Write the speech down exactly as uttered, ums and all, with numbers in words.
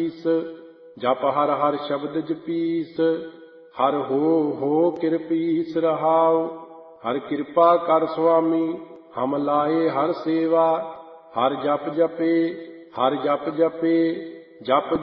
ਸੀਸ। ਜਪ ਹਰ ਹਰ ਸ਼ਬਦ ਜਪੀਸ, ਹਰ ਹੋ ਹੋ ਕਿਰਪੀਸ ਰਹਾਉ। ਹਰ ਕਿਰਪਾ ਕਰ ਸੁਆਮੀ, ਹਮ ਲਾਏ ਹਰ ਸੇਵਾ। ਹਰ ਜਪ ਜਪੇ, ਹਰ ਜਪ ਜਪੇ, ਜਪ